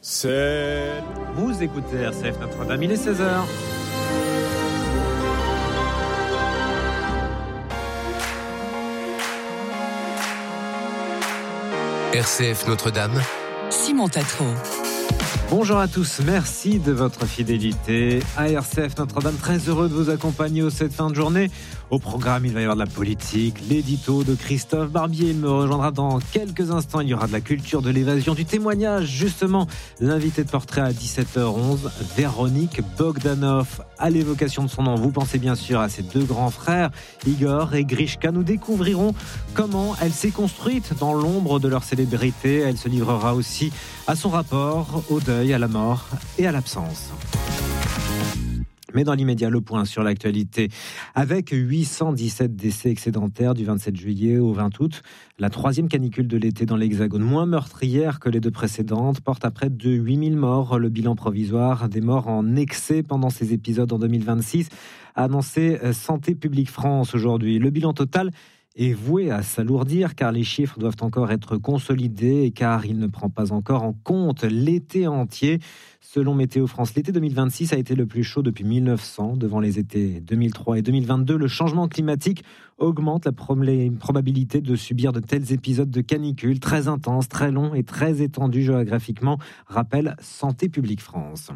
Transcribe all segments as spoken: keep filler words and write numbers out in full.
C'est... Vous écoutez R C F Notre-Dame, il est seize heures. R C F Notre-Dame, Simon Tatro. Bonjour à tous, merci de votre fidélité à R C F Notre-Dame. Très heureux de vous accompagner au cette fin de journée. Au programme, il va y avoir de la politique, l'édito de Christophe Barbier. Il me rejoindra dans quelques instants. Il y aura de la culture, de l'évasion, du témoignage. Justement, l'invité de portrait à dix-sept heures onze, Véronique Bogdanov. À l'évocation de son nom, vous pensez bien sûr à ses deux grands frères, Igor et Grishka. Nous découvrirons comment elle s'est construite dans l'ombre de leur célébrité. Elle se livrera aussi à son rapport au deuil, à la mort et à l'absence. Mais dans l'immédiat, le point sur l'actualité. Avec huit cent dix-sept décès excédentaires du vingt-sept juillet au vingt août, la troisième canicule de l'été dans l'Hexagone, moins meurtrière que les deux précédentes, porte à près de huit mille morts. Le bilan provisoire des morts en excès pendant ces épisodes en deux mille vingt-six a annoncé Santé publique France aujourd'hui. Le bilan total est voué à s'alourdir car les chiffres doivent encore être consolidés et car il ne prend pas encore en compte l'été entier. Selon Météo France, l'été deux mille vingt-six a été le plus chaud depuis mille neuf cents. Devant les étés deux mille trois et deux mille vingt-deux, le changement climatique augmente la probabilité de subir de tels épisodes de canicule très intenses, très longs et très étendus géographiquement, rappelle Santé publique France.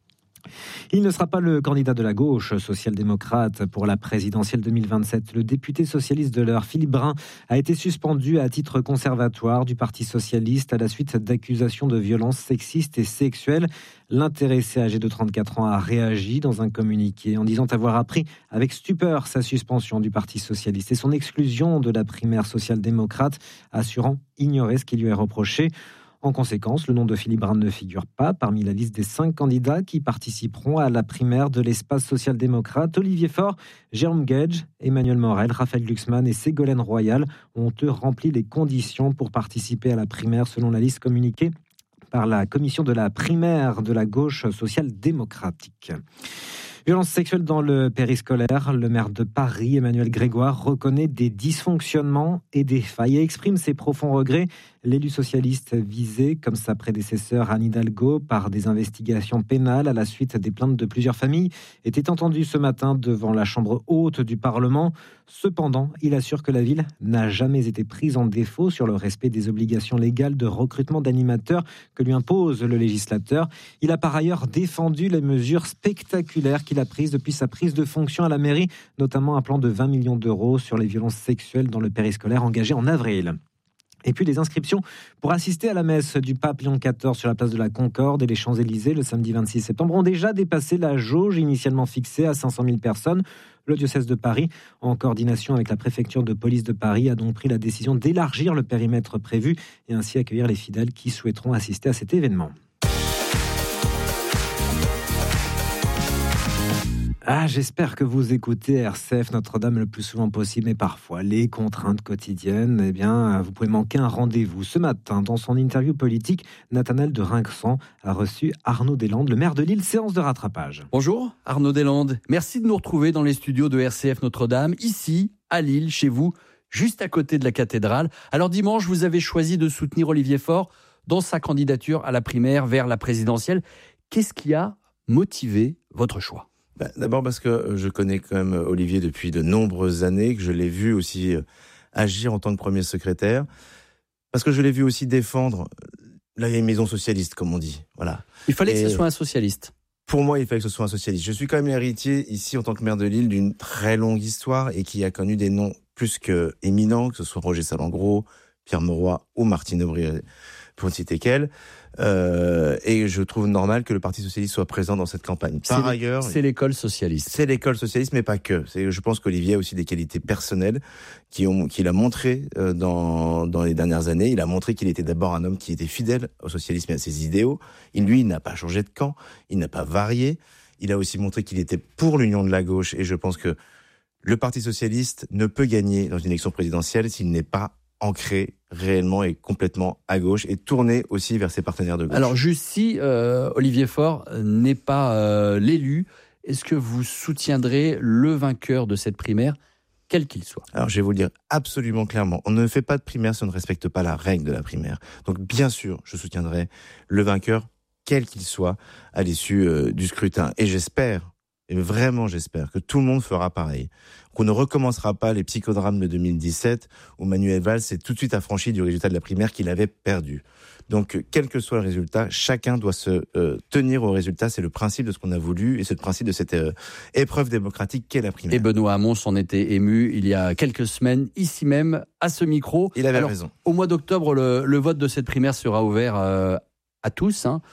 Il ne sera pas le candidat de la gauche social-démocrate pour la présidentielle deux mille vingt-sept. Le député socialiste de l'heure, Philippe Brun, a été suspendu à titre conservatoire du Parti socialiste à la suite d'accusations de violences sexistes et sexuelles. L'intéressé âgé de trente-quatre ans a réagi dans un communiqué en disant avoir appris avec stupeur sa suspension du Parti socialiste et son exclusion de la primaire social-démocrate, assurant ignorer ce qui lui est reproché. En conséquence, le nom de Philippe Brun ne figure pas parmi la liste des cinq candidats qui participeront à la primaire de l'espace social-démocrate. Olivier Faure, Jérôme Gage, Emmanuel Morel, Raphaël Glucksmann et Ségolène Royal ont eux rempli les conditions pour participer à la primaire selon la liste communiquée par la commission de la primaire de la gauche social-démocratique. Violence sexuelle dans le périscolaire, le maire de Paris, Emmanuel Grégoire, reconnaît des dysfonctionnements et des failles et exprime ses profonds regrets. L'élu socialiste visé, comme sa prédécesseur Anne Hidalgo, par des investigations pénales à la suite des plaintes de plusieurs familles, était entendu ce matin devant la chambre haute du Parlement. Cependant, il assure que la ville n'a jamais été prise en défaut sur le respect des obligations légales de recrutement d'animateurs que lui impose le législateur. Il a par ailleurs défendu les mesures spectaculaires qu'il a prises depuis sa prise de fonction à la mairie, notamment un plan de vingt millions d'euros sur les violences sexuelles dans le périscolaire engagé en avril. Et puis les inscriptions pour assister à la messe du pape Léon quatorze sur la place de la Concorde et les Champs-Élysées le samedi vingt-six septembre ont déjà dépassé la jauge initialement fixée à cinq cent mille personnes. Le diocèse de Paris, en coordination avec la préfecture de police de Paris, a donc pris la décision d'élargir le périmètre prévu et ainsi accueillir les fidèles qui souhaiteront assister à cet événement. Ah, j'espère que vous écoutez R C F Notre-Dame le plus souvent possible, mais parfois les contraintes quotidiennes, eh bien, vous pouvez manquer un rendez-vous. Ce matin, dans son interview politique, Nathanaël de Rinxan a reçu Arnaud Deslandes, le maire de Lille, séance de rattrapage. Bonjour Arnaud Deslandes, merci de nous retrouver dans les studios de R C F Notre-Dame, ici à Lille, chez vous, juste à côté de la cathédrale. Alors dimanche, vous avez choisi de soutenir Olivier Faure dans sa candidature à la primaire vers la présidentielle. Qu'est-ce qui a motivé votre choix ? Bah, d'abord parce que je connais quand même Olivier depuis de nombreuses années, que je l'ai vu aussi agir en tant que premier secrétaire, parce que je l'ai vu aussi défendre la vieille maison socialiste, comme on dit. Voilà. Il fallait Et que ce soit un socialiste. Pour moi, il fallait que ce soit un socialiste. Je suis quand même l'héritier, ici, en tant que maire de Lille, d'une très longue histoire et qui a connu des noms plus que éminents, que ce soit Roger Salengro, Pierre Mauroy ou Martine Aubry, pour ne citer qu'elle. Euh, et je trouve normal que le Parti socialiste soit présent dans cette campagne. Par c'est ailleurs, c'est l'école socialiste. C'est l'école socialiste, mais pas que. C'est, je pense qu'Olivier a aussi des qualités personnelles qui ont, qu'il a montré euh, dans dans les dernières années. Il a montré qu'il était d'abord un homme qui était fidèle au socialisme et à ses idéaux. Il, lui, il n'a pas changé de camp, il n'a pas varié. Il a aussi montré qu'il était pour l'union de la gauche. Et je pense que le Parti socialiste ne peut gagner dans une élection présidentielle s'il n'est pas ancré réellement et complètement à gauche et tourné aussi vers ses partenaires de gauche. Alors juste si euh, Olivier Faure n'est pas euh, l'élu, est-ce que vous soutiendrez le vainqueur de cette primaire, quel qu'il soit ? Alors je vais vous le dire absolument clairement, on ne fait pas de primaire si on ne respecte pas la règle de la primaire. Donc bien sûr, je soutiendrai le vainqueur, quel qu'il soit, à l'issue euh, du scrutin. Et j'espère, et vraiment j'espère, que tout le monde fera pareil. Qu'on ne recommencera pas les psychodrames de deux mille dix-sept, où Manuel Valls s'est tout de suite affranchi du résultat de la primaire qu'il avait perdu. Donc, quel que soit le résultat, chacun doit se euh, tenir au résultat. C'est le principe de ce qu'on a voulu, et c'est le principe de cette euh, épreuve démocratique qu'est la primaire. Et Benoît Hamon s'en était ému il y a quelques semaines, ici même, à ce micro. Il avait Alors, raison. Au mois d'octobre, le, le vote de cette primaire sera ouvert euh, à tous, hein,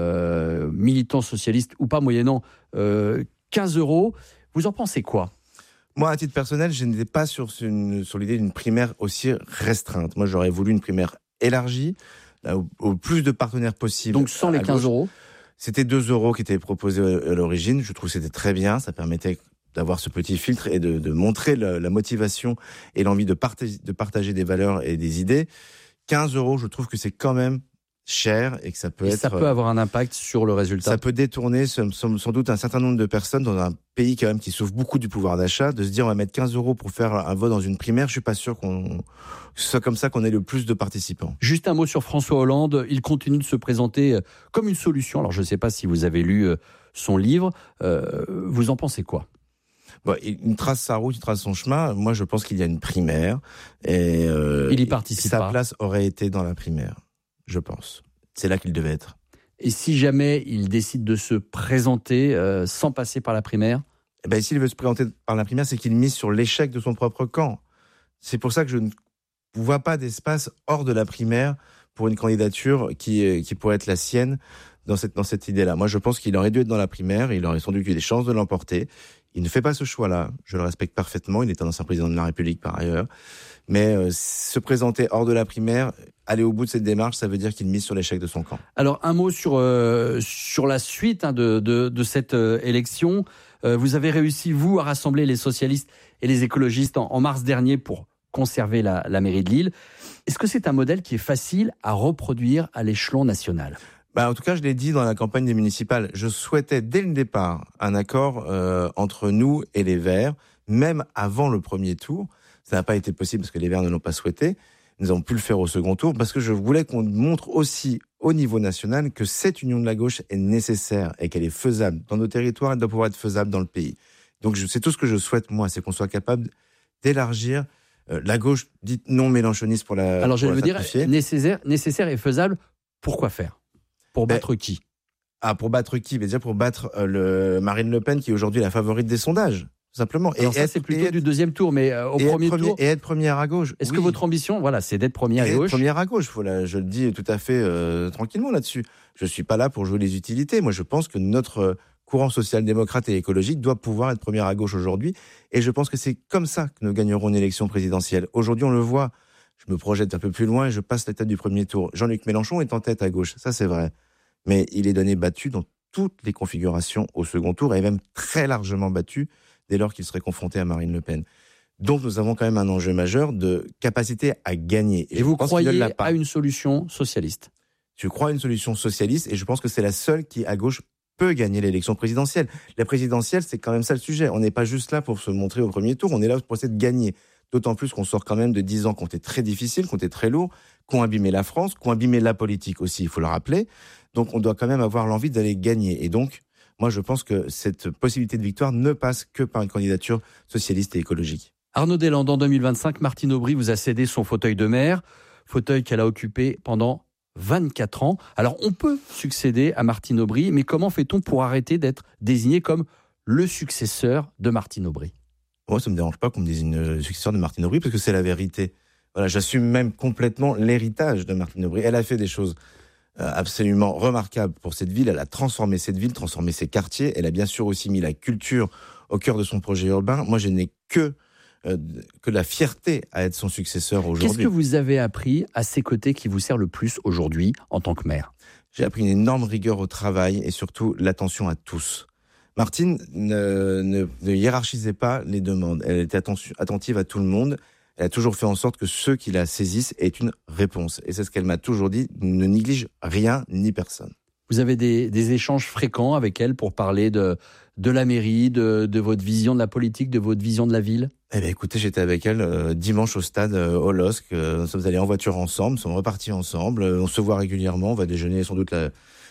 euh, militants socialistes ou pas, moyennant euh, quinze euros. Vous en pensez quoi ? Moi, à titre personnel, je n'étais pas sur, une, sur l'idée d'une primaire aussi restreinte. Moi, j'aurais voulu une primaire élargie, là, au, au plus de partenaires possible. Donc sans les quinze euros ? C'était deux euros qui étaient proposés à l'origine. Je trouve que c'était très bien. Ça permettait d'avoir ce petit filtre et de, de montrer la, la motivation et l'envie de partager, de partager des valeurs et des idées. quinze euros, je trouve que c'est quand même cher et que ça peut et être... ça peut avoir un impact sur le résultat. Ça peut détourner sans, sans doute un certain nombre de personnes dans un pays quand même qui souffre beaucoup du pouvoir d'achat, de se dire on va mettre quinze euros pour faire un vote dans une primaire. Je suis pas sûr qu'on, que ce soit comme ça qu'on ait le plus de participants. Juste un mot sur François Hollande. Il continue de se présenter comme une solution. Alors je ne sais pas si vous avez lu son livre. Euh, vous en pensez quoi ? Bon, il trace sa route, il trace son chemin. Moi, je pense qu'il y a une primaire. Et euh, il y participe sa pas. place aurait été dans la primaire. Je pense. C'est là qu'il devait être. Et si jamais il décide de se présenter euh, sans passer par la primaire ? Eh ben, s'il veut se présenter par la primaire, c'est qu'il mise sur l'échec de son propre camp. C'est pour ça que je ne vois pas d'espace hors de la primaire pour une candidature qui, qui pourrait être la sienne dans cette, dans cette idée-là. Moi, je pense qu'il aurait dû être dans la primaire, il aurait sans doute eu des chances de l'emporter. Il ne fait pas ce choix-là. Je le respecte parfaitement. Il est un ancien président de la République par ailleurs. Mais euh, se présenter hors de la primaire, aller au bout de cette démarche, ça veut dire qu'il mise sur l'échec de son camp. Alors, un mot sur, euh, sur la suite hein, de, de, de cette euh, élection. Euh, vous avez réussi, vous, à rassembler les socialistes et les écologistes en, en mars dernier pour conserver la, la mairie de Lille. Est-ce que c'est un modèle qui est facile à reproduire à l'échelon national ? Bah, en tout cas, je l'ai dit dans la campagne des municipales, je souhaitais dès le départ un accord euh, entre nous et les Verts, même avant le premier tour. Ça n'a pas été possible parce que les Verts ne l'ont pas souhaité. Nous avons pu le faire au second tour parce que je voulais qu'on montre aussi au niveau national que cette union de la gauche est nécessaire et qu'elle est faisable. Dans nos territoires, elle doit pouvoir être faisable dans le pays. Donc je, c'est tout ce que je souhaite, moi, c'est qu'on soit capable d'élargir euh, la gauche dite non mélenchoniste pour la Alors je pour veux dire, sacrifier. nécessaire, nécessaire et faisable, pourquoi faire ? Pour Ben, battre qui ? Ah, pour battre qui ? Ben, déjà pour battre euh, le Marine Le Pen, qui est aujourd'hui la favorite des sondages, tout simplement. Alors et ça, être, c'est plutôt et être, du deuxième tour, mais euh, au et premier être premier, tour... Et être première à gauche. Est-ce oui. que votre ambition, voilà, c'est d'être première et à gauche ? être première à gauche, faut la, je le dis tout à fait euh, tranquillement là-dessus. Je suis pas là pour jouer les utilités. Moi, je pense que notre courant social-démocrate et écologique doit pouvoir être première à gauche aujourd'hui. Et je pense que c'est comme ça que nous gagnerons une élection présidentielle. Aujourd'hui, on le voit. Je me projette un peu plus loin et je passe l'étape du premier tour. Jean-Luc Mélenchon est en tête à gauche, ça c'est vrai. Mais il est donné battu dans toutes les configurations au second tour et même très largement battu dès lors qu'il serait confronté à Marine Le Pen. Donc nous avons quand même un enjeu majeur de capacité à gagner. Et, et vous croyez à une solution socialiste ? Je crois à une solution socialiste et je pense que c'est la seule qui, à gauche, peut gagner l'élection présidentielle. La présidentielle, c'est quand même ça le sujet. On n'est pas juste là pour se montrer au premier tour, on est là pour essayer de gagner. D'autant plus qu'on sort quand même de dix ans qui ont été très difficiles, qui ont été très lourds, qui ont abîmé la France, qui ont abîmé la politique aussi, il faut le rappeler. Donc on doit quand même avoir l'envie d'aller gagner. Et donc, moi je pense que cette possibilité de victoire ne passe que par une candidature socialiste et écologique. Arnaud Deslandes, en deux mille vingt-cinq, Martine Aubry vous a cédé son fauteuil de maire, fauteuil qu'elle a occupé pendant vingt-quatre ans. Alors on peut succéder à Martine Aubry, mais comment fait-on pour arrêter d'être désigné comme le successeur de Martine Aubry ? Moi, ça ne me dérange pas qu'on me désigne le successeur de Martine Aubry, parce que c'est la vérité. Voilà, j'assume même complètement l'héritage de Martine Aubry. Elle a fait des choses euh, absolument remarquables pour cette ville. Elle a transformé cette ville, transformé ses quartiers. Elle a bien sûr aussi mis la culture au cœur de son projet urbain. Moi, je n'ai que, euh, que la fierté à être son successeur aujourd'hui. Qu'est-ce que vous avez appris à ses côtés qui vous sert le plus aujourd'hui en tant que maire ? J'ai appris une énorme rigueur au travail et surtout l'attention à tous. Martine ne, ne, ne hiérarchisait pas les demandes. Elle était attention, attentive à tout le monde. Elle a toujours fait en sorte que ceux qui la saisissent aient une réponse. Et c'est ce qu'elle m'a toujours dit, ne néglige rien ni personne. Vous avez des, des échanges fréquents avec elle pour parler de, de la mairie, de, de votre vision de la politique, de votre vision de la ville ? Eh bien, écoutez, j'étais avec elle euh, dimanche au stade euh, au L O S C. Euh, nous sommes allés en voiture ensemble, nous sommes repartis ensemble. Euh, on se voit régulièrement, on va déjeuner sans doute la,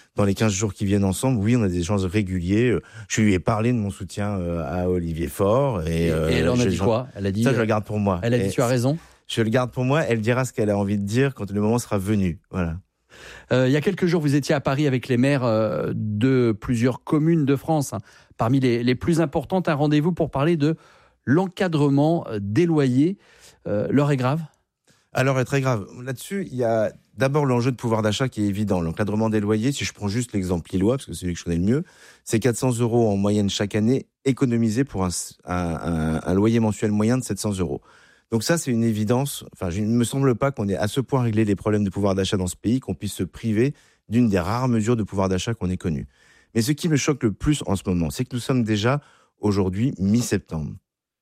dans les quinze jours qui viennent ensemble, oui, on a des échanges réguliers. Je lui ai parlé de mon soutien à Olivier Faure. Et, et, euh, et elle en a dit gens... quoi? Elle a dit. Ça, je le garde pour moi. Elle a dit, et tu as raison. Je le garde pour moi. Elle dira ce qu'elle a envie de dire quand le moment sera venu. Voilà. Euh, il y a quelques jours, vous étiez à Paris avec les maires euh, de plusieurs communes de France. Hein. Parmi les, les plus importantes, un rendez-vous pour parler de l'encadrement des loyers. Euh, l'heure est grave? Alors, elle est très grave. Là-dessus, il y a d'abord l'enjeu de pouvoir d'achat qui est évident. L'encadrement des loyers, si je prends juste l'exemple lillois, parce que c'est celui que je connais le mieux, c'est quatre cents euros en moyenne chaque année économisés pour un, un, un, un loyer mensuel moyen de sept cents euros. Donc ça, c'est une évidence. Enfin, il ne me semble pas qu'on ait à ce point réglé les problèmes de pouvoir d'achat dans ce pays, qu'on puisse se priver d'une des rares mesures de pouvoir d'achat qu'on ait connues. Mais ce qui me choque le plus en ce moment, c'est que nous sommes déjà aujourd'hui mi-septembre.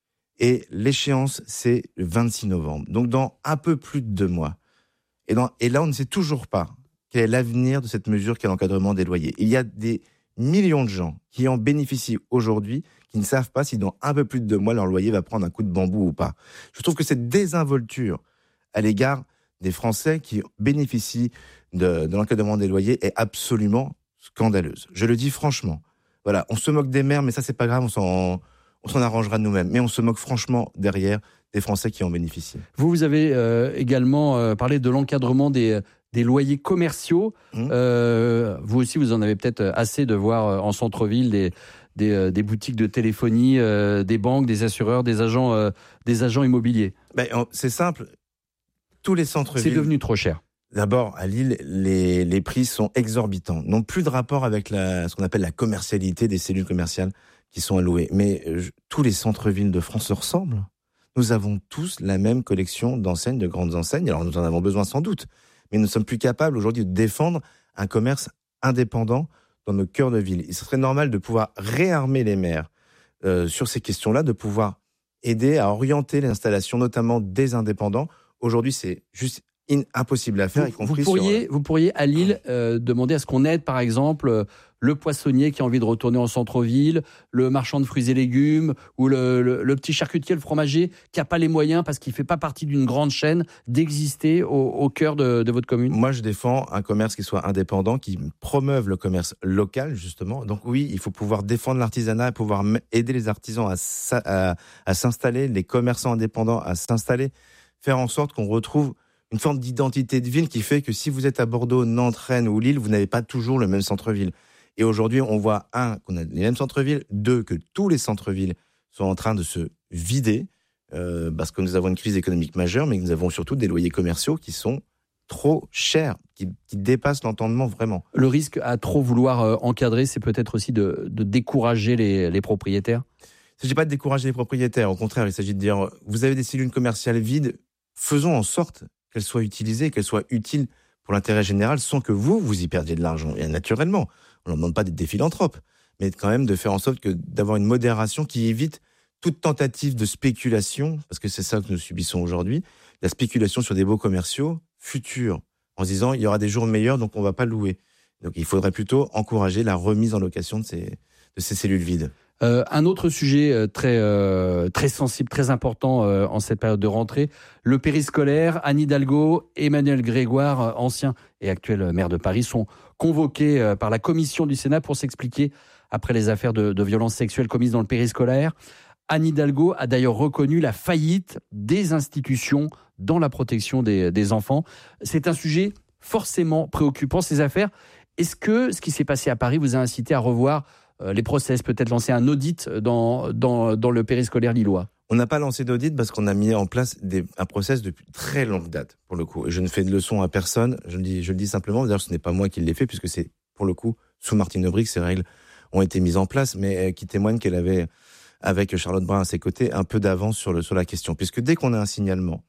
Et l'échéance, c'est le vingt-six novembre. Donc dans un peu plus de deux mois. Et, dans, et là, on ne sait toujours pas quel est l'avenir de cette mesure qu'est l'encadrement des loyers. Il y a des millions de gens qui en bénéficient aujourd'hui, qui ne savent pas si dans un peu plus de deux mois, leur loyer va prendre un coup de bambou ou pas. Je trouve que cette désinvolture à l'égard des Français qui bénéficient de, de l'encadrement des loyers est absolument scandaleuse. Je le dis franchement. Voilà, on se moque des maires, mais ça, c'est pas grave, on s'en, on s'en arrangera nous-mêmes. Mais on se moque franchement derrière des Français qui en bénéficient. Vous, vous avez euh, également euh, parlé de l'encadrement des, des loyers commerciaux. Mmh. Euh, vous aussi, vous en avez peut-être assez de voir euh, en centre-ville des... Des, euh, des boutiques de téléphonie, euh, des banques, des assureurs, des agents, euh, des agents immobiliers. Ben, c'est simple, tous les centres-villes... C'est devenu trop cher. D'abord, à Lille, les, les prix sont exorbitants, n'ont plus de rapport avec la, ce qu'on appelle la commercialité des cellules commerciales qui sont allouées. Mais je, tous les centres-villes de France se ressemblent. Nous avons tous la même collection d'enseignes, de grandes enseignes. Alors nous en avons besoin sans doute, mais nous ne sommes plus capables aujourd'hui de défendre un commerce indépendant dans nos cœurs de ville. Il serait normal de pouvoir réarmer les maires euh, sur ces questions-là, de pouvoir aider à orienter l'installation, notamment des indépendants. Aujourd'hui, c'est juste in- impossible à faire. Vous, y compris vous, pourriez, sur... vous pourriez, à Lille, euh, demander à ce qu'on aide, par exemple, le poissonnier qui a envie de retourner en centre-ville, le marchand de fruits et légumes, ou le, le, le petit charcutier, le fromager, qui n'a pas les moyens, parce qu'il ne fait pas partie d'une grande chaîne, d'exister au, au cœur de, de votre commune? Moi, je défends un commerce qui soit indépendant, qui promeuve le commerce local, justement. Donc oui, il faut pouvoir défendre l'artisanat, pouvoir aider les artisans à, à, à s'installer, les commerçants indépendants à s'installer, faire en sorte qu'on retrouve une forme d'identité de ville qui fait que si vous êtes à Bordeaux, Nantes, Rennes ou Lille, vous n'avez pas toujours le même centre-ville. Et aujourd'hui, on voit, un, qu'on a les mêmes centres-villes, deux, que tous les centres-villes sont en train de se vider, euh, parce que nous avons une crise économique majeure, mais nous avons surtout des loyers commerciaux qui sont trop chers, qui, qui dépassent l'entendement vraiment. Le risque à trop vouloir euh, encadrer, c'est peut-être aussi de, de décourager les, les propriétaires? Il ne s'agit pas de décourager les propriétaires, au contraire, il s'agit de dire, vous avez des cellules commerciales vides, faisons en sorte qu'elles soient utilisées, qu'elles soient utiles pour l'intérêt général, sans que vous, vous y perdiez de l'argent. Et naturellement, on ne demande pas d'être des philanthropes, mais quand même de faire en sorte que d'avoir une modération qui évite toute tentative de spéculation, parce que c'est ça que nous subissons aujourd'hui, la spéculation sur des baux commerciaux futurs, en se disant il y aura des jours meilleurs, donc on ne va pas louer. Donc il faudrait plutôt encourager la remise en location de ces, de ces cellules vides. Euh, un autre sujet euh, très, euh, très sensible, très important euh, en cette période de rentrée, le périscolaire. Anne Hidalgo, Emmanuel Grégoire, euh, ancien et actuel maire de Paris, sont convoqués euh, par la commission du Sénat pour s'expliquer après les affaires de, de violences sexuelles commises dans le périscolaire. Anne Hidalgo a d'ailleurs reconnu la faillite des institutions dans la protection des, des enfants. C'est un sujet forcément préoccupant, ces affaires. Est-ce que ce qui s'est passé à Paris vous a incité à revoir euh, les process, peut-être lancer un audit dans, dans, dans le périscolaire lillois? On n'a pas lancé d'audit parce qu'on a mis en place des, un process depuis très longue date, pour le coup. Et je ne fais de leçon à personne, je le dis, je le dis simplement, d'ailleurs ce n'est pas moi qui l'ai fait, puisque c'est, pour le coup, sous Martine Aubry que ces règles ont été mises en place, mais euh, qui témoignent qu'elle avait, avec Charlotte Brun à ses côtés, un peu d'avance sur, le, sur la question. Puisque dès qu'on a un signalement,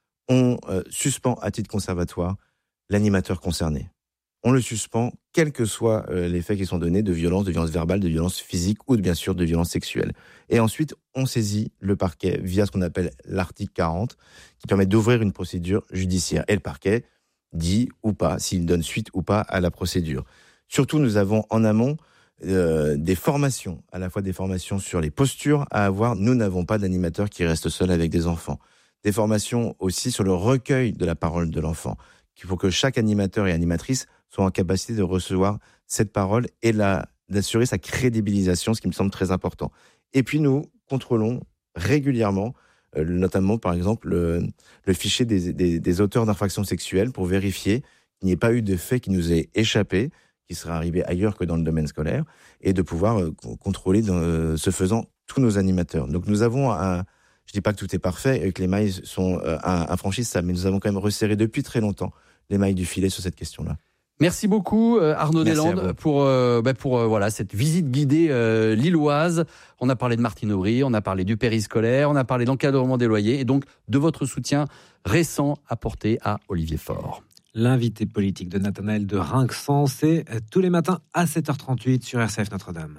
on euh, suspend à titre conservatoire l'animateur concerné. On le suspend, quels que soient euh, les faits qui sont donnés de violence, de violence verbale, de violence physique ou de, bien sûr de violence sexuelle. Et ensuite, on saisit le parquet via ce qu'on appelle l'article quarante, qui permet d'ouvrir une procédure judiciaire. Et le parquet dit ou pas, s'il donne suite ou pas à la procédure. Surtout, nous avons en amont euh, des formations, à la fois des formations sur les postures à avoir. Nous n'avons pas d'animateur qui reste seul avec des enfants. Des formations aussi sur le recueil de la parole de l'enfant, pour que chaque animateur et animatrice soient en capacité de recevoir cette parole et la, d'assurer sa crédibilisation, ce qui me semble très important. Et puis nous contrôlons régulièrement, euh, notamment par exemple le, le fichier des, des, des auteurs d'infractions sexuelles pour vérifier qu'il n'y ait pas eu de fait qui nous ait échappé, qui serait arrivé ailleurs que dans le domaine scolaire, et de pouvoir euh, contrôler, dans, euh, ce faisant, tous nos animateurs. Donc nous avons un... Je dis pas que tout est parfait et que les mailles sont euh, infranchissables, ça, mais nous avons quand même resserré depuis très longtemps les mailles du filet sur cette question-là. Merci beaucoup euh, Arnaud Deslandes pour euh, bah pour euh, voilà cette visite guidée euh, lilloise. On a parlé de Martine Aubry, on a parlé du périscolaire, on a parlé d'encadrement des loyers et donc de votre soutien récent apporté à Olivier Faure. L'invité politique de Nathanaël de Rinxan, c'est tous les matins à sept heures trente-huit sur R C F Notre-Dame.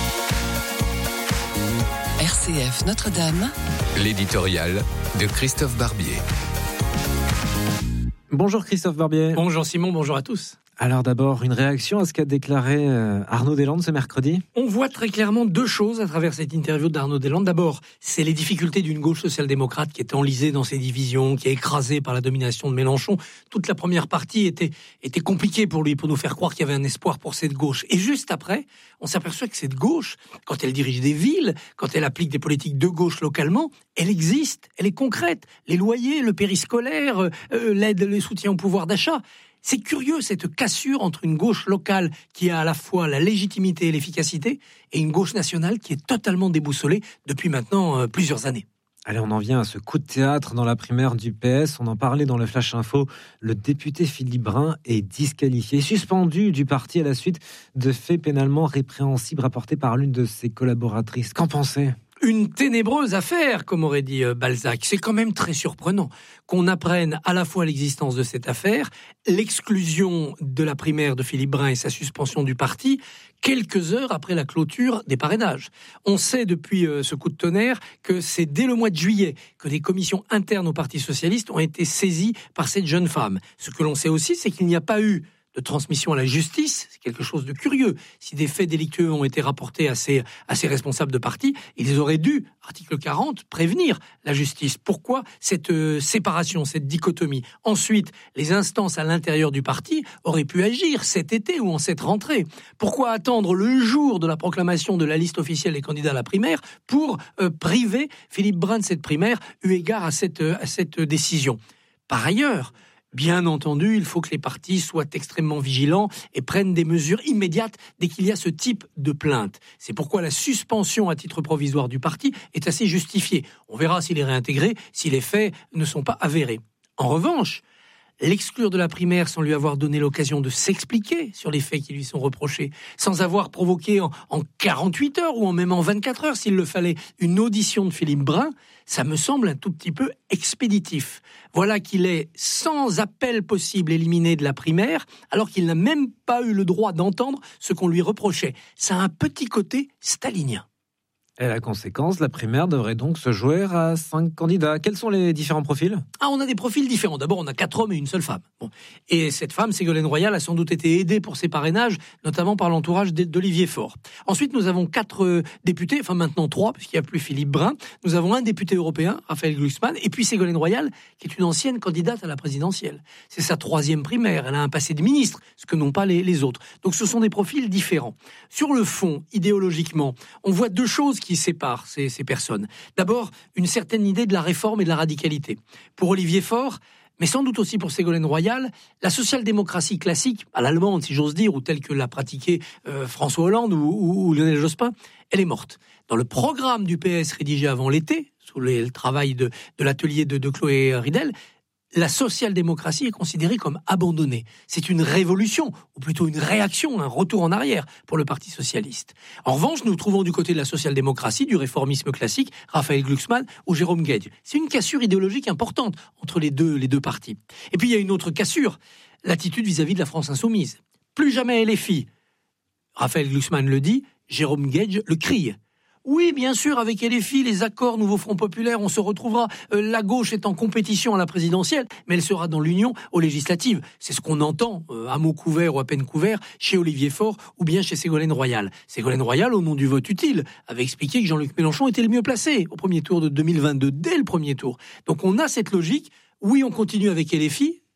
R C F Notre-Dame, l'éditorial de Christophe Barbier. Bonjour Christophe Barbier. Bonjour Simon, bonjour à tous. Alors d'abord, une réaction à ce qu'a déclaré Arnaud Deslandes ce mercredi ? On voit très clairement deux choses à travers cette interview d'Arnaud Deslandes. D'abord, c'est les difficultés d'une gauche social-démocrate qui est enlisée dans ses divisions, qui est écrasée par la domination de Mélenchon. Toute la première partie était, était compliquée pour lui, pour nous faire croire qu'il y avait un espoir pour cette gauche. Et juste après, on s'aperçoit que cette gauche, quand elle dirige des villes, quand elle applique des politiques de gauche localement, elle existe, elle est concrète. Les loyers, le périscolaire, euh, l'aide, le soutien au pouvoir d'achat. C'est curieux, cette cassure entre une gauche locale qui a à la fois la légitimité et l'efficacité et une gauche nationale qui est totalement déboussolée depuis maintenant euh, plusieurs années. Allez, on en vient à ce coup de théâtre dans la primaire du P S. On en parlait dans le Flash Info. Le député Philippe Brun est disqualifié, suspendu du parti à la suite de faits pénalement répréhensibles rapportés par l'une de ses collaboratrices. Qu'en pensez ? Une ténébreuse affaire, comme aurait dit Balzac. C'est quand même très surprenant qu'on apprenne à la fois l'existence de cette affaire, l'exclusion de la primaire de Philippe Brun et sa suspension du parti, quelques heures après la clôture des parrainages. On sait depuis ce coup de tonnerre que c'est dès le mois de juillet que des commissions internes au Parti socialiste ont été saisies par cette jeune femme. Ce que l'on sait aussi, c'est qu'il n'y a pas eu de transmission à la justice, c'est quelque chose de curieux. Si des faits délictueux ont été rapportés à ces, à ces responsables de parti, ils auraient dû, article quarante, prévenir la justice. Pourquoi cette euh, séparation, cette dichotomie ? Ensuite, les instances à l'intérieur du parti auraient pu agir cet été ou en cette rentrée. Pourquoi attendre le jour de la proclamation de la liste officielle des candidats à la primaire pour euh, priver Philippe Brun de cette primaire, eu égard à cette, euh, à cette décision ? Par ailleurs, bien entendu, il faut que les partis soient extrêmement vigilants et prennent des mesures immédiates dès qu'il y a ce type de plainte. C'est pourquoi la suspension à titre provisoire du parti est assez justifiée. On verra s'il est réintégré, si les faits ne sont pas avérés. En revanche, l'exclure de la primaire sans lui avoir donné l'occasion de s'expliquer sur les faits qui lui sont reprochés, sans avoir provoqué en, en quarante-huit heures ou en même en vingt-quatre heures, s'il le fallait, une audition de Philippe Brun, ça me semble un tout petit peu expéditif. Voilà qu'il est sans appel possible éliminé de la primaire, alors qu'il n'a même pas eu le droit d'entendre ce qu'on lui reprochait. Ça a un petit côté stalinien. Et la conséquence, la primaire devrait donc se jouer à cinq candidats. Quels sont les différents profils ? Ah, on a des profils différents. D'abord, on a quatre hommes et une seule femme. Bon. Et cette femme, Ségolène Royal, a sans doute été aidée pour ses parrainages, notamment par l'entourage d'Olivier Faure. Ensuite, nous avons quatre euh, députés, enfin maintenant trois, puisqu'il n'y a plus Philippe Brun. Nous avons un député européen, Raphaël Glucksmann, et puis Ségolène Royal, qui est une ancienne candidate à la présidentielle. C'est sa troisième primaire. Elle a un passé de ministre, ce que n'ont pas les, les autres. Donc ce sont des profils différents. Sur le fond, idéologiquement, on voit deux choses qui séparent ces, ces personnes. D'abord, une certaine idée de la réforme et de la radicalité. Pour Olivier Faure, mais sans doute aussi pour Ségolène Royal, la social-démocratie classique, à l'allemande si j'ose dire, ou telle que l'a pratiquée euh, François Hollande ou, ou, ou Lionel Jospin, elle est morte. Dans le programme du P S rédigé avant l'été, sous les, le travail de, de l'atelier de, de Chloé Ridel, la social-démocratie est considérée comme abandonnée. C'est une révolution, ou plutôt une réaction, un retour en arrière pour le Parti socialiste. En revanche, nous trouvons du côté de la social-démocratie, du réformisme classique, Raphaël Glucksmann ou Jérôme Guedj. C'est une cassure idéologique importante entre les deux, les deux partis. Et puis il y a une autre cassure, l'attitude vis-à-vis de la France insoumise. Plus jamais L F I. Raphaël Glucksmann le dit, Jérôme Guedj le crie. Oui, bien sûr, avec L F I, les accords Nouveau Front Populaire, on se retrouvera. Euh, la gauche est en compétition à la présidentielle, mais elle sera dans l'union aux législatives. C'est ce qu'on entend, euh, à mots couverts ou à peine couverts, chez Olivier Faure ou bien chez Ségolène Royal. Ségolène Royal, au nom du vote utile, avait expliqué que Jean-Luc Mélenchon était le mieux placé au premier tour de deux mille vingt-deux, dès le premier tour. Donc on a cette logique. Oui, on continue avec L F I,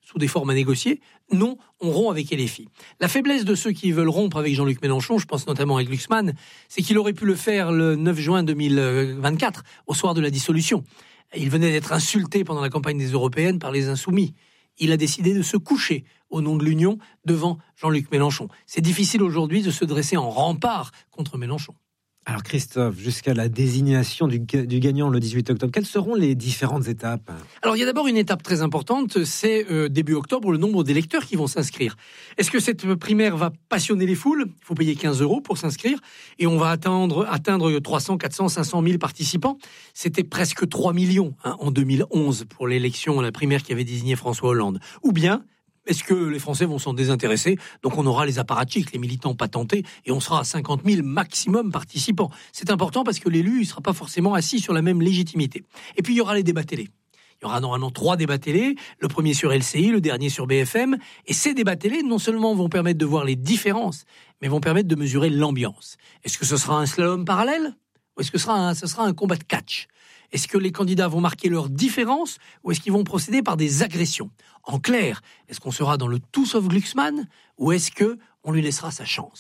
sous des formes à négocier. Non, on rompt avec L F I. La faiblesse de ceux qui veulent rompre avec Jean-Luc Mélenchon, je pense notamment à Glucksmann, c'est qu'il aurait pu le faire le neuf juin deux mille vingt-quatre, au soir de la dissolution. Il venait d'être insulté pendant la campagne des Européennes par les Insoumis. Il a décidé de se coucher au nom de l'Union devant Jean-Luc Mélenchon. C'est difficile aujourd'hui de se dresser en rempart contre Mélenchon. Alors Christophe, jusqu'à la désignation du, du gagnant le dix-huit octobre, quelles seront les différentes étapes ? Alors il y a d'abord une étape très importante, c'est euh, début octobre le nombre d'électeurs qui vont s'inscrire. Est-ce que cette primaire va passionner les foules ? Il faut payer quinze euros pour s'inscrire et on va atteindre, atteindre trois cents, quatre cents, cinq cent mille participants. C'était presque trois millions hein, en deux mille onze pour l'élection, la primaire qui avait désigné François Hollande. Ou bien est-ce que les Français vont s'en désintéresser ? Donc on aura les apparatchiks, les militants patentés, et on sera à cinquante mille maximum participants. C'est important parce que l'élu ne sera pas forcément assis sur la même légitimité. Et puis il y aura les débats télé. Il y aura normalement trois débats télé, le premier sur L C I, le dernier sur B F M. Et ces débats télé, non seulement vont permettre de voir les différences, mais vont permettre de mesurer l'ambiance. Est-ce que ce sera un slalom parallèle ? Ou est-ce que ce sera un, ce sera un combat de catch ? Est-ce que les candidats vont marquer leurs différences ou est-ce qu'ils vont procéder par des agressions ? En clair, est-ce qu'on sera dans le tout sauf Glucksmann ou est-ce qu'on lui laissera sa chance ?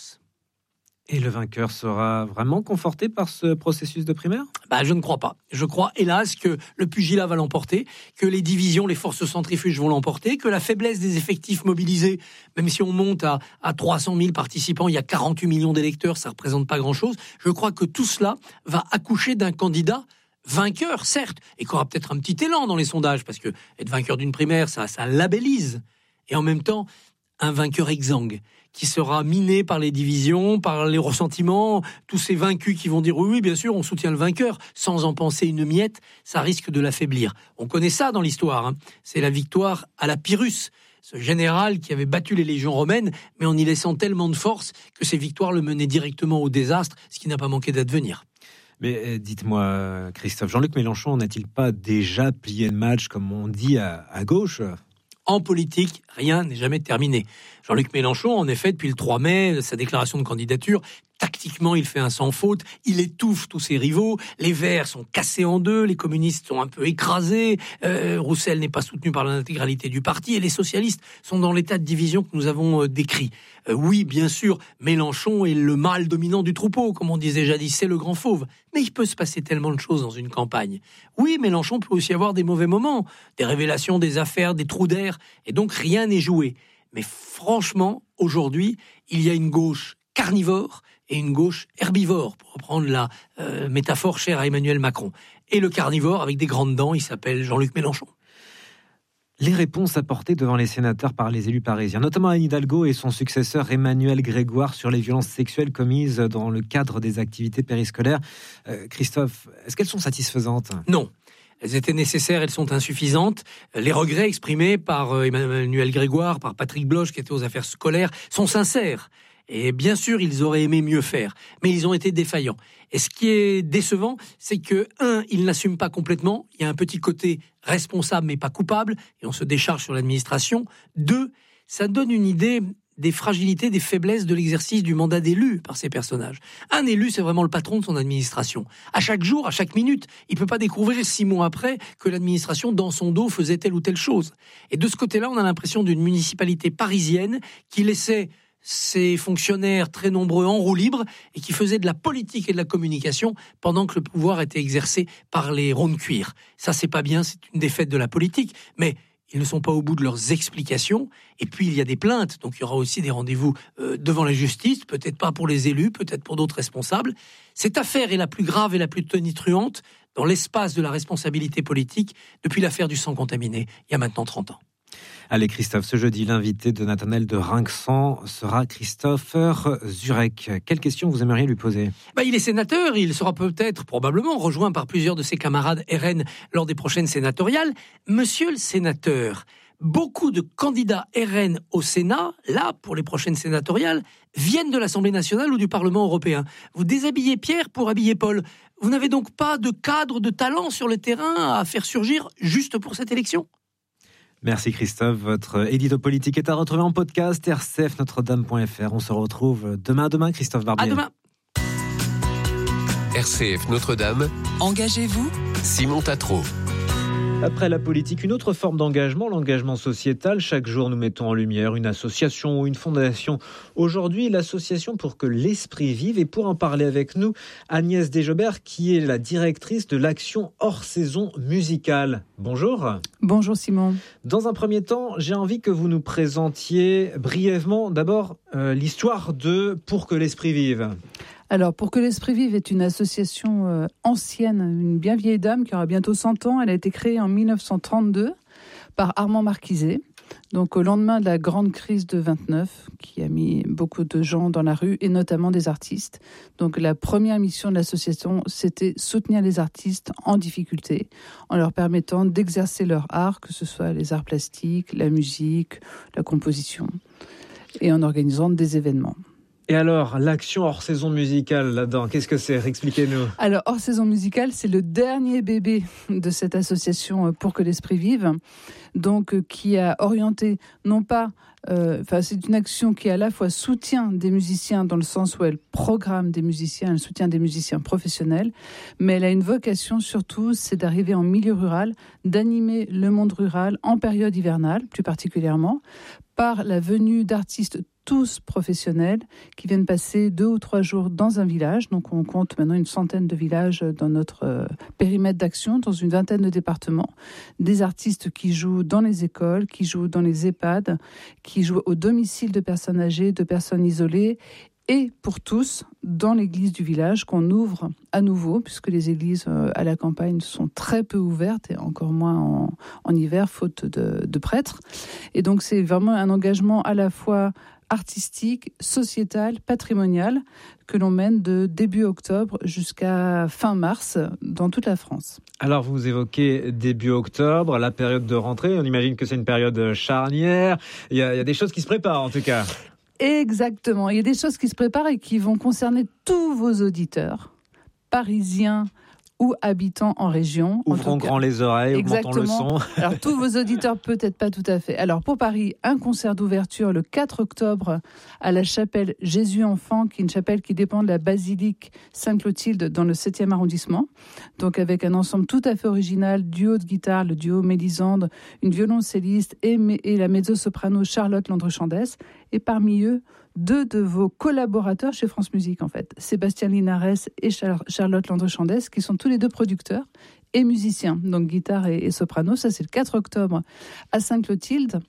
Et le vainqueur sera vraiment conforté par ce processus de primaire ? Bah, je ne crois pas. Je crois, hélas, que le pugilat va l'emporter, que les divisions, les forces centrifuges vont l'emporter, que la faiblesse des effectifs mobilisés, même si on monte à, à trois cent mille participants, il y a quarante-huit millions d'électeurs, ça ne représente pas grand-chose. Je crois que tout cela va accoucher d'un candidat vainqueur, certes, et qui aura peut-être un petit élan dans les sondages, parce que être vainqueur d'une primaire, ça, ça labellise. Et en même temps, un vainqueur exsangue, qui sera miné par les divisions, par les ressentiments, tous ces vaincus qui vont dire oui, oui, bien sûr, on soutient le vainqueur, sans en penser une miette, ça risque de l'affaiblir. On connaît ça dans l'histoire, hein. C'est la victoire à la Pyrrhus, ce général qui avait battu les légions romaines, mais en y laissant tellement de force que ces victoires le menaient directement au désastre, ce qui n'a pas manqué d'advenir. Mais dites-moi, Christophe, Jean-Luc Mélenchon n'a-t-il pas déjà plié le match, comme on dit, à, à gauche ? En politique, rien n'est jamais terminé. Jean-Luc Mélenchon, en effet, depuis le trois mai, sa déclaration de candidature, tactiquement, il fait un sans faute, il étouffe tous ses rivaux, les Verts sont cassés en deux, les communistes sont un peu écrasés, euh, Roussel n'est pas soutenu par l'intégralité du parti, et les socialistes sont dans l'état de division que nous avons euh, décrit. Euh, oui, bien sûr, Mélenchon est le mâle dominant du troupeau, comme on disait jadis, c'est le grand fauve, mais il peut se passer tellement de choses dans une campagne. Oui, Mélenchon peut aussi avoir des mauvais moments, des révélations, des affaires, des trous d'air, et donc rien n'est joué. Mais franchement, aujourd'hui, il y a une gauche carnivore et une gauche herbivore, pour reprendre la euh, métaphore chère à Emmanuel Macron. Et le carnivore, avec des grandes dents, il s'appelle Jean-Luc Mélenchon. Les réponses apportées devant les sénateurs par les élus parisiens, notamment Anne Hidalgo et son successeur Emmanuel Grégoire sur les violences sexuelles commises dans le cadre des activités périscolaires. Euh, Christophe, est-ce qu'elles sont satisfaisantes ? Non. Elles étaient nécessaires, elles sont insuffisantes. Les regrets exprimés par Emmanuel Grégoire, par Patrick Bloch, qui était aux affaires scolaires, sont sincères. Et bien sûr, ils auraient aimé mieux faire, mais ils ont été défaillants. Et ce qui est décevant, c'est que, un, ils n'assument pas complètement. Il y a un petit côté responsable, mais pas coupable, et on se décharge sur l'administration. Deux, ça donne une idée des fragilités, des faiblesses de l'exercice du mandat d'élu par ces personnages. Un élu, c'est vraiment le patron de son administration. À chaque jour, à chaque minute, il ne peut pas découvrir six mois après que l'administration, dans son dos, faisait telle ou telle chose. Et de ce côté-là, on a l'impression d'une municipalité parisienne qui laissait ces fonctionnaires très nombreux en roue libre et qui faisaient de la politique et de la communication pendant que le pouvoir était exercé par les ronds de cuir. Ça, c'est pas bien, c'est une défaite de la politique, mais ils ne sont pas au bout de leurs explications. Et puis, il y a des plaintes, donc il y aura aussi des rendez-vous euh, devant la justice, peut-être pas pour les élus, peut-être pour d'autres responsables. Cette affaire est la plus grave et la plus tonitruante dans l'espace de la responsabilité politique depuis l'affaire du sang contaminé, il y a maintenant trente ans. Allez Christophe, ce jeudi, l'invité de Nathanaël de Rinxan sera Christopher Zurek. Quelle question vous aimeriez lui poser ? Bah, il est sénateur, il sera peut-être, probablement, rejoint par plusieurs de ses camarades R N lors des prochaines sénatoriales. Monsieur le sénateur, beaucoup de candidats R N au Sénat, là, pour les prochaines sénatoriales, viennent de l'Assemblée nationale ou du Parlement européen. Vous déshabillez Pierre pour habiller Paul. Vous n'avez donc pas de cadre, de talent sur le terrain à faire surgir juste pour cette élection ? Merci Christophe, votre édito politique est à retrouver en podcast r c f notre dame point f r. On se retrouve demain, demain Christophe Barbier. À demain. R C F Notre-Dame. Engagez-vous. Simon Tatro. Après la politique, une autre forme d'engagement, l'engagement sociétal. Chaque jour, nous mettons en lumière une association ou une fondation. Aujourd'hui, l'association Pour que l'esprit vive. Et pour en parler avec nous, Agnès Desjobert, qui est la directrice de l'action hors saison musicale. Bonjour. Bonjour Simon. Dans un premier temps, j'ai envie que vous nous présentiez brièvement d'abord euh, l'histoire de Pour que l'esprit vive. Alors, Pour que l'esprit vive est une association euh, ancienne, une bien vieille dame qui aura bientôt cent ans. Elle a été créée en dix-neuf cent trente-deux par Armand Marquiset. Donc, au lendemain de la grande crise de vingt-neuf, qui a mis beaucoup de gens dans la rue, et notamment des artistes. Donc, la première mission de l'association, c'était soutenir les artistes en difficulté, en leur permettant d'exercer leur art, que ce soit les arts plastiques, la musique, la composition, et en organisant des événements. Et alors, l'action hors saison musicale là-dedans, qu'est-ce que c'est ? Expliquez-nous. Alors, hors saison musicale, c'est le dernier bébé de cette association Pour que l'esprit vive, donc qui a orienté, non pas, euh, enfin, c'est une action qui à la fois soutient des musiciens dans le sens où elle programme des musiciens, elle soutient des musiciens professionnels, mais elle a une vocation surtout, c'est d'arriver en milieu rural, d'animer le monde rural en période hivernale, plus particulièrement, par la venue d'artistes tous professionnels qui viennent passer deux ou trois jours dans un village. Donc on compte maintenant une centaine de villages dans notre euh, périmètre d'action, dans une vingtaine de départements. Des artistes qui jouent dans les écoles, qui jouent dans les EHPAD, qui jouent au domicile de personnes âgées, de personnes isolées, et pour tous, dans l'église du village qu'on ouvre à nouveau, puisque les églises euh, à la campagne sont très peu ouvertes, et encore moins en, en hiver, faute de, de prêtres. Et donc c'est vraiment un engagement à la fois artistique, sociétal, patrimonial, que l'on mène de début octobre jusqu'à fin mars dans toute la France. Alors vous évoquez début octobre, la période de rentrée, on imagine que c'est une période charnière, il y a, il y a des choses qui se préparent en tout cas. Exactement, il y a des choses qui se préparent et qui vont concerner tous vos auditeurs, parisiens ou habitants en région. Ouvrons en grand les oreilles, augmentons le son. Alors, tous vos auditeurs, peut-être pas tout à fait. Alors, pour Paris, un concert d'ouverture le quatre octobre à la chapelle Jésus-Enfant, qui est une chapelle qui dépend de la basilique Sainte-Clotilde dans le septième arrondissement. Donc, avec un ensemble tout à fait original, duo de guitare, le duo Mélisande, une violoncelliste et, et la mezzo-soprano Charlotte Landrechandès. Et parmi eux, deux de vos collaborateurs chez France Musique, en fait, Sébastien Linares et Char- Charlotte Landrechandès, qui sont tous les deux producteurs et musiciens, donc guitare et, et soprano. Ça, c'est le quatre octobre à Sainte-Clotilde.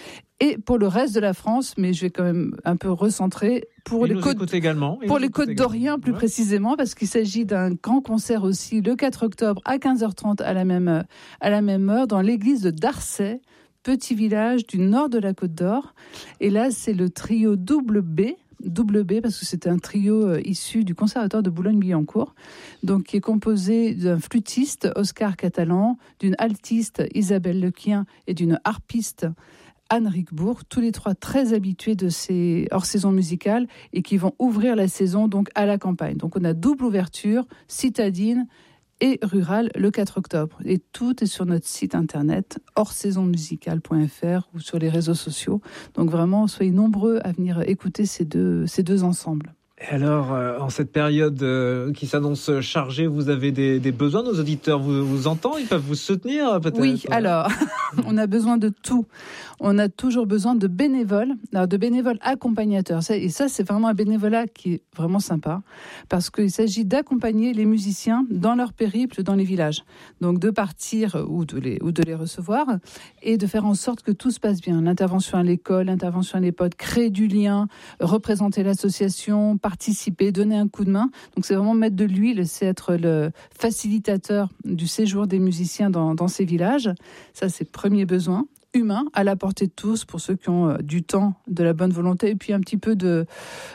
Et pour le reste de la France, mais je vais quand même un peu recentrer, pour Il les côtes, également. pour les côtes d'Orient plus ouais. précisément, parce qu'il s'agit d'un grand concert aussi le quatre octobre à quinze heures trente à la même, à la même heure dans l'église de Darcey, petit village du nord de la Côte d'Or. Et là, c'est le trio double B, double B parce que c'est un trio euh, issu du Conservatoire de Boulogne-Billancourt, donc qui est composé d'un flûtiste, Oscar Catalan, d'une altiste, Isabelle Lequien, et d'une harpiste, Anne Rickbourg, tous les trois très habitués de ces hors-saison musicales et qui vont ouvrir la saison donc à la campagne. Donc on a double ouverture, citadine et rural le quatre octobre. Et tout est sur notre site internet hors saison musicale point f r ou sur les réseaux sociaux. Donc vraiment, soyez nombreux à venir écouter ces deux, ces deux ensembles. Et alors, euh, en cette période euh, qui s'annonce chargée, vous avez des, des besoins, nos auditeurs vous, vous entendent, ils peuvent vous soutenir peut-être ? Oui, alors, on a besoin de tout. On a toujours besoin de bénévoles, alors de bénévoles accompagnateurs. Et ça, c'est vraiment un bénévolat qui est vraiment sympa, parce qu'il s'agit d'accompagner les musiciens dans leur périple dans les villages. Donc de partir ou de les, ou de les recevoir et de faire en sorte que tout se passe bien. L'intervention à l'école, l'intervention à l'EHPAD, créer du lien, représenter l'association, participer, donner un coup de main. Donc c'est vraiment mettre de l'huile, c'est être le facilitateur du séjour des musiciens dans, dans ces villages. Ça, c'est le premier besoin. Humain, à la portée de tous, pour ceux qui ont euh, du temps, de la bonne volonté, et puis un petit peu de,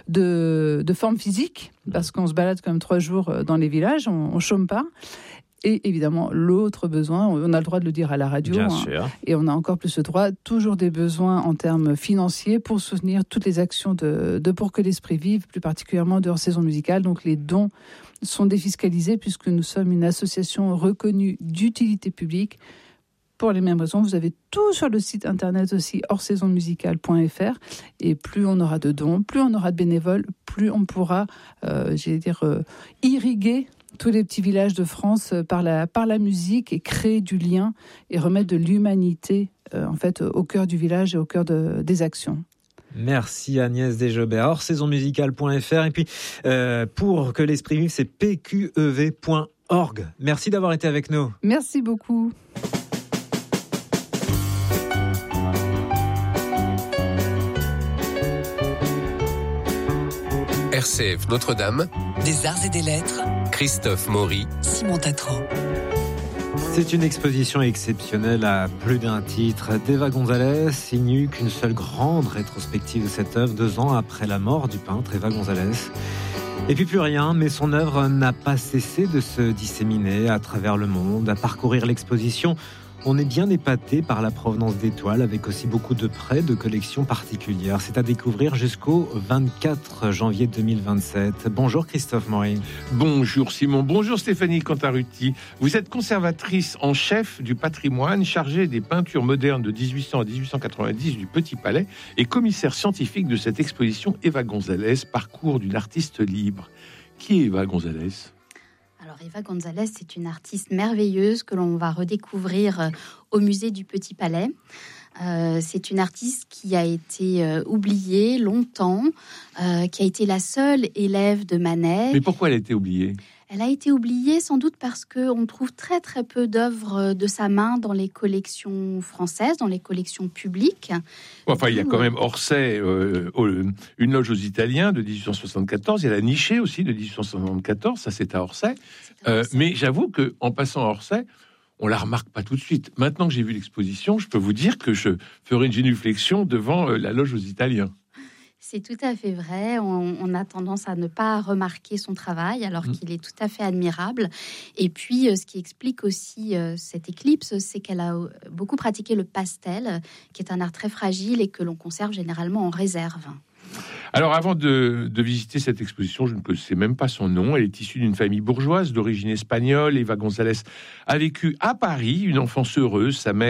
de, de forme physique, parce qu'on se balade quand même trois jours dans les villages, on ne chôme pas. Et évidemment, l'autre besoin, on a le droit de le dire à la radio, Bien hein, sûr. Et on a encore plus le droit, toujours des besoins en termes financiers pour soutenir toutes les actions de, de Pour que l'esprit vive, plus particulièrement de hors-saison musicale. Donc les dons sont défiscalisés puisque nous sommes une association reconnue d'utilité publique. Pour les mêmes raisons, vous avez tout sur le site internet aussi, hors saison musicale point f r. Et plus on aura de dons, plus on aura de bénévoles, plus on pourra, euh, j'allais dire, euh, irriguer tous les petits villages de France par la, par la musique et créer du lien et remettre de l'humanité euh, en fait, au cœur du village et au cœur de, des actions. Merci Agnès Desjobert. hors saison musicale point f r et puis euh, pour que l'esprit vive, c'est p q e v point org. Merci d'avoir été avec nous. Merci beaucoup. R C F Notre-Dame, des arts et des lettres, Christophe Maury, Simon Tatro. C'est une exposition exceptionnelle à plus d'un titre. d'Eva González, il n'y eut qu'une seule grande rétrospective de cette œuvre, deux ans après la mort du peintre Eva González. Et puis plus rien, mais son œuvre n'a pas cessé de se disséminer à travers le monde. À parcourir l'exposition, on est bien épaté par la provenance d'étoiles, avec aussi beaucoup de prêts de collections particulières. C'est à découvrir jusqu'au vingt-quatre janvier deux mille vingt-sept. Bonjour Christophe Maury. Bonjour Simon, bonjour Stéphanie Cantarutti. Vous êtes conservatrice en chef du patrimoine, chargée des peintures modernes de dix-huit cents à dix-huit cent quatre-vingt-dix du Petit Palais et commissaire scientifique de cette exposition Eva González, parcours d'une artiste libre. Qui est Eva González ? Alors Eva González, c'est une artiste merveilleuse que l'on va redécouvrir au musée du Petit Palais. Euh, c'est une artiste qui a été euh, oubliée longtemps, euh, qui a été la seule élève de Manet. Mais pourquoi elle a été oubliée ? Elle a été oubliée sans doute parce qu'on trouve très très peu d'œuvres de sa main dans les collections françaises, dans les collections publiques. Enfin, il y a quand même Orsay, euh, une loge aux Italiens de dix-huit cent soixante-quatorze. Il y a la Niché aussi de dix-huit cent soixante-quatorze. Ça, c'est à Orsay. Euh, mais j'avoue qu'en passant à Orsay, on la remarque pas tout de suite. Maintenant que j'ai vu l'exposition, je peux vous dire que je ferai une génuflexion devant euh, la loge aux Italiens. C'est tout à fait vrai. On, on a tendance à ne pas remarquer son travail, alors mmh. qu'il est tout à fait admirable. Et puis, euh, ce qui explique aussi euh, cette éclipse, c'est qu'elle a beaucoup pratiqué le pastel, qui est un art très fragile et que l'on conserve généralement en réserve. Alors, avant de, de visiter cette exposition, je ne connaissais même pas son nom. Elle est issue d'une famille bourgeoise d'origine espagnole. Eva González a vécu à Paris, une enfance heureuse. Sa mère